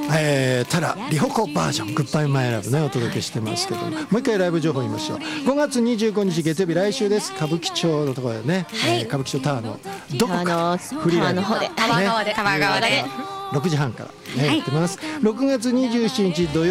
ただリホコバージョングッバイマイラブねお届けしてますけども、もう一回ライブ情報言いましょう。5月25日月曜日、来週です。歌舞伎町のところでね、歌舞伎町タワーのどこかフリーライブ、 多摩川で 6時半から、やってます。6月27日土曜